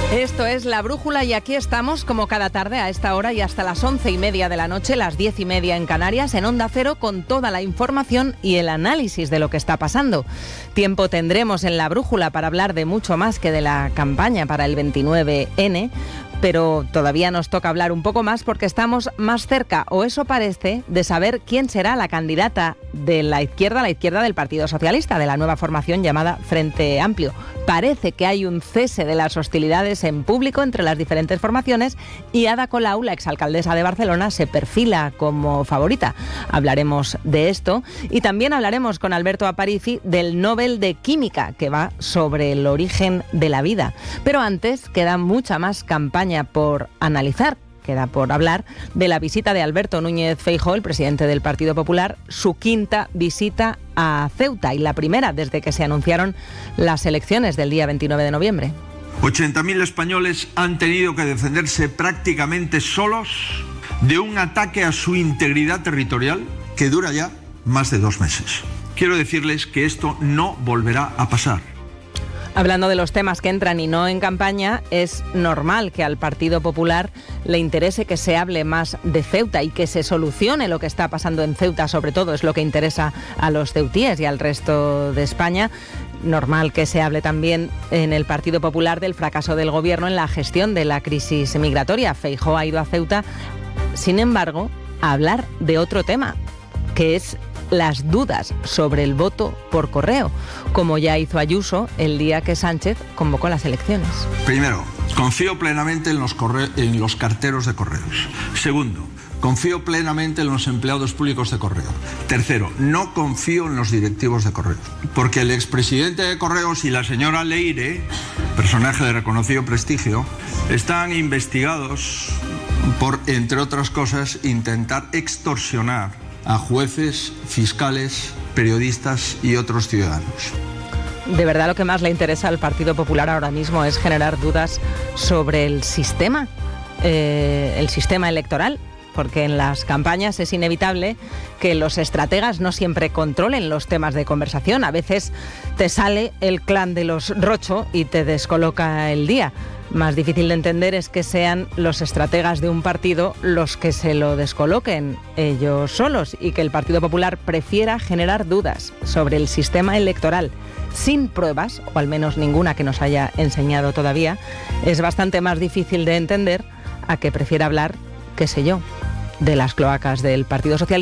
Esto es La Brújula y aquí estamos como cada tarde a esta hora y hasta las 11:30 de la noche, las 10:30 en Canarias, en Onda Cero, con toda la información y el análisis de lo que está pasando. Tiempo tendremos en La Brújula para hablar de mucho más que de la campaña para el 29N, pero todavía nos toca hablar un poco más porque estamos más cerca, o eso parece, de saber quién será la candidata de la izquierda del Partido Socialista, de la nueva formación llamada Frente Amplio. Parece que hay un cese de las hostilidades en público entre las diferentes formaciones y Ada Colau, la exalcaldesa de Barcelona, se perfila como favorita. Hablaremos de esto y también hablaremos con Alberto Aparici del Nobel de Química, que va sobre el origen de la vida. Pero antes queda mucha más campaña por analizar. Queda por hablar de la visita de Alberto Núñez Feijóo, el presidente del Partido Popular, su quinta visita a Ceuta y la primera desde que se anunciaron las elecciones del día 29 de noviembre. 80.000 españoles han tenido que defenderse prácticamente solos de un ataque a su integridad territorial que dura ya más de 2 meses. Quiero decirles que esto no volverá a pasar. Hablando de los temas que entran y no en campaña, es normal que al Partido Popular le interese que se hable más de Ceuta y que se solucione lo que está pasando en Ceuta, sobre todo es lo que interesa a los ceutíes y al resto de España. Normal que se hable también en el Partido Popular del fracaso del gobierno en la gestión de la crisis migratoria. Feijóo ha ido a Ceuta, sin embargo, a hablar de otro tema, que es las dudas sobre el voto por correo, como ya hizo Ayuso el día que Sánchez convocó las elecciones. Primero, confío plenamente en los carteros de correos. Segundo, confío plenamente en los empleados públicos de correo. Tercero, no confío en los directivos de correo, porque el expresidente de Correos y la señora Leire, personaje de reconocido prestigio, están investigados por, entre otras cosas, intentar extorsionar a jueces, fiscales, periodistas y otros ciudadanos. De verdad, lo que más le interesa al Partido Popular ahora mismo es generar dudas sobre el sistema electoral, porque en las campañas es inevitable que los estrategas no siempre controlen los temas de conversación. A veces te sale el clan de los Rocho y te descoloca el día. Más difícil de entender es que sean los estrategas de un partido los que se lo descoloquen ellos solos y que el Partido Popular prefiera generar dudas sobre el sistema electoral sin pruebas, o al menos ninguna que nos haya enseñado todavía. Es bastante más difícil de entender a que prefiera hablar, qué sé yo, de las cloacas del Partido Socialista.